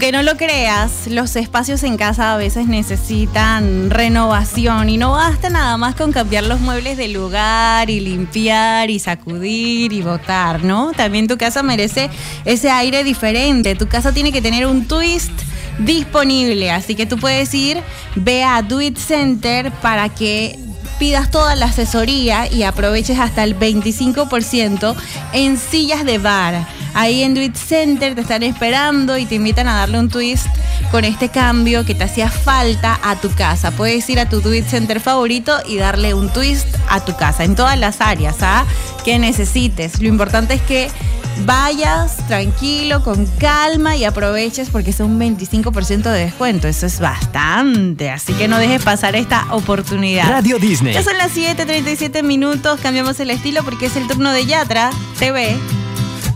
Aunque no lo creas, los espacios en casa a veces necesitan renovación y no basta nada más con cambiar los muebles del lugar y limpiar y sacudir y botar, ¿no? También tu casa merece ese aire diferente. Tu casa tiene que tener un twist disponible, así que tú puedes ve a Do It Center para que pidas toda la asesoría y aproveches hasta el 25% en sillas de bar. Ahí en Do It Center te están esperando y te invitan a darle un twist con este cambio que te hacía falta a tu casa. Puedes ir a tu Do It Center favorito y darle un twist a tu casa en todas las áreas que necesites. Lo importante es que vayas tranquilo, con calma y aproveches porque es un 25% de descuento. Eso es bastante, así que no dejes pasar esta oportunidad. Radio Disney. Ya son las 7:37 minutos, cambiamos el estilo porque es el turno de Yatra TV.